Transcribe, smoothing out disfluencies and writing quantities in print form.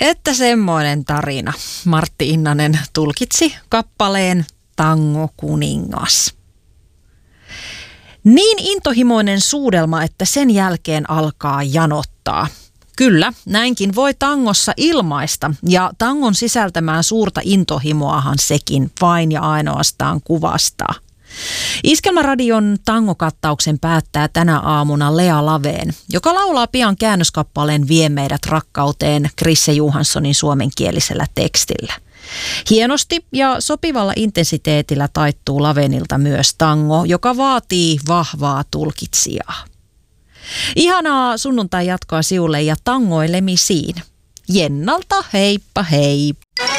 Että semmoinen tarina. Martti Innanen tulkitsi kappaleen Tango kuningas. Niin intohimoinen suudelma, että sen jälkeen alkaa janottaa. Kyllä, näinkin voi tangossa ilmaista ja tangon sisältämään suurta intohimoahan sekin vain ja ainoastaan kuvastaa. Iskelmäradion tangokattauksen päättää tänä aamuna Lea Laveen, joka laulaa pian käännöskappaleen Vie meidät rakkauteen Krisse Johanssonin suomenkielisellä tekstillä. Hienosti ja sopivalla intensiteetillä taittuu Lavenilta myös tango, joka vaatii vahvaa tulkitsijaa. Ihanaa sunnuntai jatkoa siulle ja tangoilemisiin. Jennalta heippa hei!